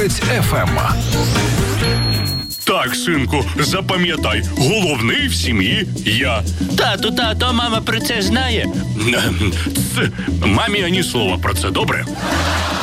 Боровець ФМ. Так, синку, запам'ятай, головний в сім'ї я. Тату, мама про це знає? Мамі ані слова про це, добре?